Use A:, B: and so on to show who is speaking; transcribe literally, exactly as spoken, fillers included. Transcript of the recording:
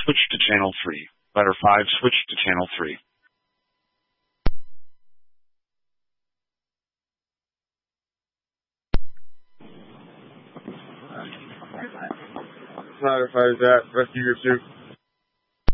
A: switch to channel three. Letter five, switch to channel three.
B: Letter five, that rescue group two.